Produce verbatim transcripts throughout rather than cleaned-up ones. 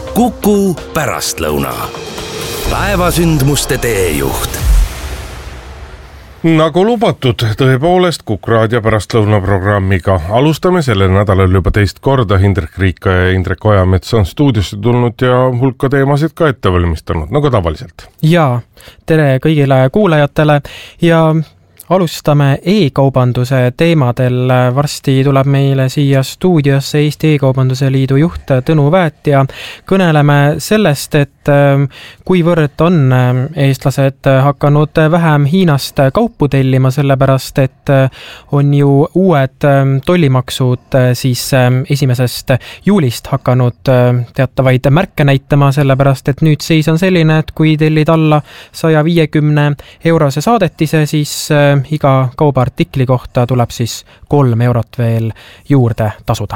Kuku pärastlõuna. Päevasündmuste teejuht. Nagu lubatud, tõepoolest Kuku raadio pärastlõuna programmiga. Alustame sellel nädalal juba teist korda. Indrek Riika ja Indrek Ojamets on stuudiosse tulnud ja hulka teemasid ka ette valmistanud, nagu tavaliselt. Jaa, tere kõigile kuulajatele ja alustame e-kaubanduse teemadel. Varsti tuleb meile siia stuudiosse Eesti E-kaubanduse Liidu juht Tõnu Väät ja kõneleme sellest, et kuivõrd on eestlased hakanud vähem Hiinast kaupu tellima, sellepärast et on ju uued tollimaksud siis esimesest juulist hakanud teatavaid märke näitama, sellepärast et nüüd seis on selline, et kui tellid alla saja viiekümne eurose saadetise, siis iga kaubaartikli kohta tuleb siis kolm eurot veel juurde tasuda.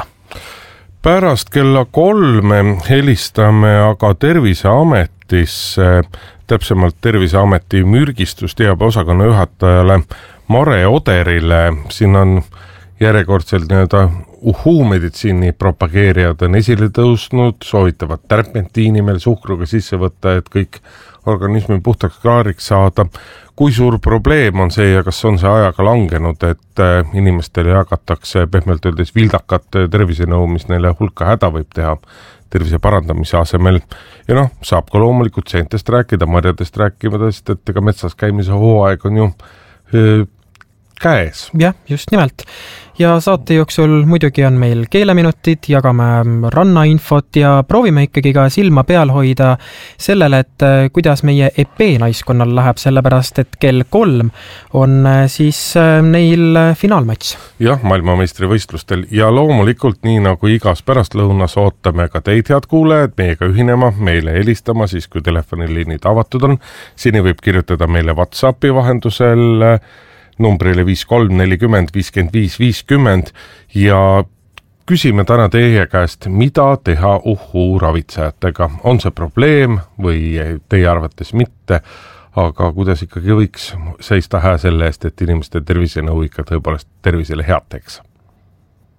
Pärast kella kolme helistame aga Terviseametisse, täpsemalt Terviseameti mürgistusteabeosakonna juhatajale Mare Oderile. Siin on järjekordselt nii-öelda uhuu-meditsiini propageerijad on esile tõusnud, soovitavad tärpentiini meil suhkruga sisse võtta, et kõik organismi puhtaks klaariks saada. Kui suur probleem on see ja kas on see ajaga langenud, et inimestele jagatakse pehmelt öeldes vildakat tervisenõu, mis neile hulka häda võib teha tervise parandamise asemel. Ja noh, saab ka loomulikult seentest rääkida, marjadest rääkimast, et ega metsas käimise hooaeg on ju öö, käes. Jah, just nimelt. Ja saate jooksul muidugi on meil keeleminutid, jagame rannainfot ja proovime ikkagi ka silma peal hoida sellele, et kuidas meie E P-naiskonnal läheb, sellepärast et kell kolm on siis neil finaalmatš. Jah, maailmameistrivõistlustel ja loomulikult nii nagu igas pärastlõunas ootame ka teid, head kuulajad, meiega ühinema, meile helistama, siis kui telefoniliinid avatud on. Sini võib kirjutada meile WhatsAppi vahendusel numbrile viis kolm nelikümmend viiskümmend viis viiskümmend ja küsime täna teie käest, mida teha uhuu ravitsejatega. On see probleem või teie arvates mitte, aga kuidas ikkagi võiks seista hää selle eest, et inimeste tervisenõu ikka tõepoolest tervisele head teeks?